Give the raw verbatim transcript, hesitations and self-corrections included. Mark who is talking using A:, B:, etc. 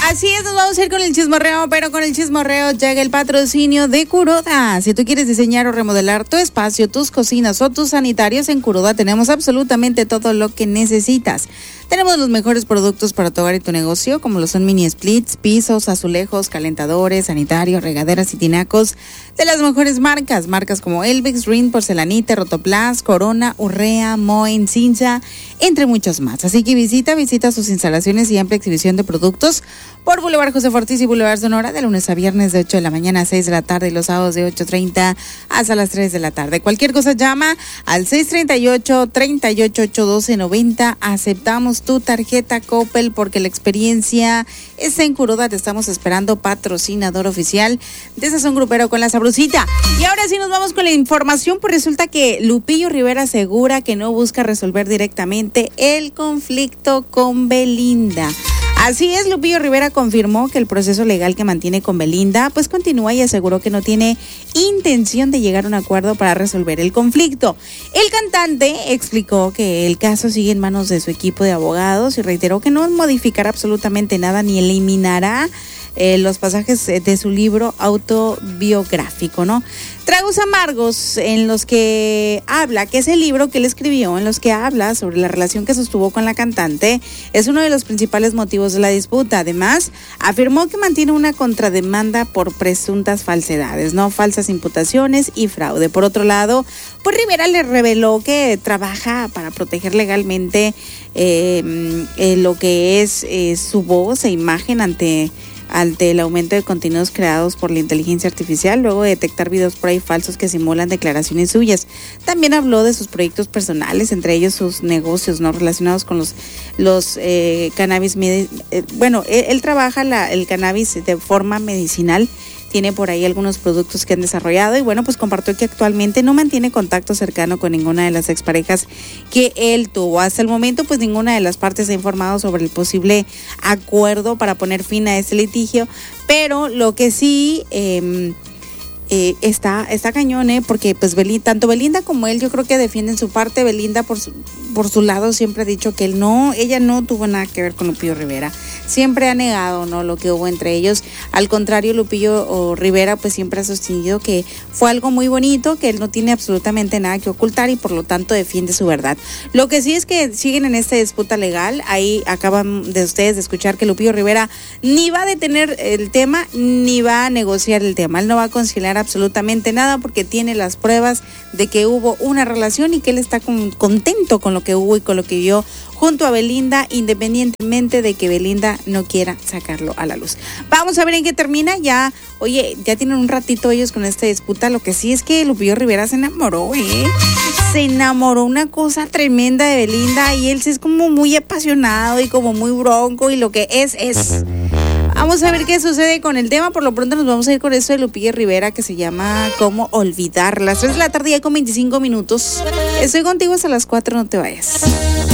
A: Así es, nos vamos a ir con el chismorreo, pero con el chismorreo llega el patrocinio de Kuroda. Si tú quieres diseñar o remodelar tu espacio, tus cocinas o tus sanitarios, en Kuroda tenemos absolutamente todo lo que necesitas. Tenemos los mejores productos para tu hogar y tu negocio, como lo son mini splits, pisos, azulejos, calentadores, sanitarios, regaderas y tinacos de las mejores marcas. Marcas como Elvex, Rin, Porcelanite, Rotoplas, Corona, Urrea, Moen, Cincha, entre muchos más. Así que visita, visita sus instalaciones y amplia exhibición de productos por Boulevard José Ortiz y Boulevard Sonora, de lunes a viernes de ocho de la mañana a seis de la tarde y los sábados de ocho treinta hasta las tres de la tarde. Cualquier cosa llama al seis treinta y ocho, treinta y ocho, ocho doce, noventa. Aceptamos tu tarjeta Coppel porque la experiencia está en Kuroda. Te estamos esperando, patrocinador oficial de Sazón Grupero con la Sabrosita. Y ahora sí nos vamos con la información, pues resulta que Lupillo Rivera asegura que no busca resolver directamente el conflicto con Belinda. Así es, Lupillo Rivera confirmó que el proceso legal que mantiene con Belinda pues continúa y aseguró que no tiene intención de llegar a un acuerdo para resolver el conflicto. El cantante explicó que el caso sigue en manos de su equipo de abogados y reiteró que no modificará absolutamente nada ni eliminará Eh, los pasajes de su libro autobiográfico, ¿no? Tragos amargos, en los que habla, que es el libro que él escribió, en los que habla sobre la relación que sostuvo con la cantante, es uno de los principales motivos de la disputa. Además, afirmó que mantiene una contrademanda por presuntas falsedades, ¿no? Falsas imputaciones y fraude. Por otro lado, pues Rivera le reveló que trabaja para proteger legalmente eh, eh, lo que es eh, su voz e imagen ante ante el aumento de contenidos creados por la inteligencia artificial, luego de detectar videos por ahí falsos que simulan declaraciones suyas. También habló de sus proyectos personales, entre ellos sus negocios no relacionados con los los eh, cannabis. Eh, bueno, él, él trabaja la, el cannabis de forma medicinal. Tiene por ahí algunos productos que han desarrollado y bueno, pues compartió que actualmente no mantiene contacto cercano con ninguna de las exparejas que él tuvo. Hasta el momento, pues ninguna de las partes ha informado sobre el posible acuerdo para poner fin a este litigio, pero lo que sí eh, eh, está, está cañón, ¿eh? Porque pues Belinda, tanto Belinda como él, yo creo que defienden su parte. Belinda por su, por su lado siempre ha dicho que él no, ella no tuvo nada que ver con Lupillo Rivera. Siempre ha negado, ¿no?, lo que hubo entre ellos. Al contrario, Lupillo o Rivera pues siempre ha sostenido que fue algo muy bonito, que él no tiene absolutamente nada que ocultar y por lo tanto defiende su verdad. Lo que sí es que siguen en esta disputa legal. Ahí acaban de ustedes de escuchar que Lupillo Rivera ni va a detener el tema ni va a negociar el tema. Él no va a conciliar absolutamente nada porque tiene las pruebas de que hubo una relación y que él está con, contento con lo que hubo y con lo que vio junto a Belinda, independientemente de que Belinda no quiera sacarlo a la luz. Vamos a ver en qué termina. Ya, oye, ya tienen un ratito ellos con esta disputa. Lo que sí es que Lupillo Rivera se enamoró, ¿eh? Se enamoró, una cosa tremenda de Belinda, y él sí es como muy apasionado y como muy bronco, y lo que es, es. Vamos a ver qué sucede con el tema. Por lo pronto nos vamos a ir con esto de Lupillo Rivera que se llama Cómo Olvidar. Las tres de la tarde ya con veinticinco minutos. Estoy contigo hasta las cuatro, no te vayas.